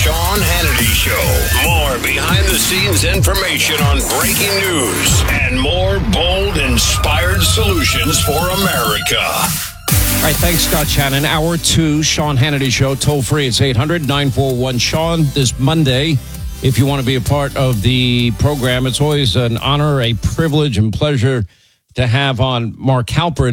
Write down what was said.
Sean Hannity Show. More behind-the-scenes information on breaking news and more bold, inspired solutions for America. All right, thanks, Scott Shannon. Hour 2, Sean Hannity Show. Toll free, it's 800-941-SEAN. This Monday, if you want to be a part of the program, it's always an honor, a privilege, and pleasure to have on Mark Halperin.